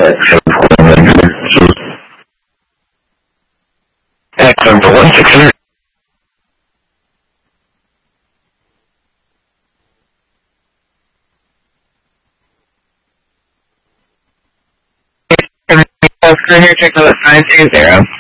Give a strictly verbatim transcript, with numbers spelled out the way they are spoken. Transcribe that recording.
Number one six hundred. Check number five two zero.